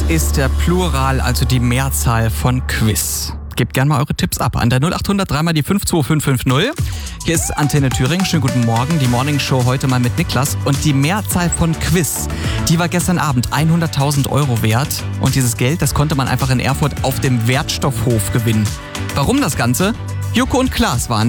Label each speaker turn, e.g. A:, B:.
A: ist der Plural, also die Mehrzahl von Quiz. Gebt gerne mal eure Tipps ab an der 0800 3 mal die 52550. Hier ist Antenne Thüringen. Schönen guten Morgen. Die Morning Show heute mal mit Niklas. Und die Mehrzahl von Quiz, die war gestern Abend 100.000 Euro wert. Und dieses Geld, das konnte man einfach in Erfurt auf dem Wertstoffhof gewinnen. Warum das Ganze? Joko und Klaas waren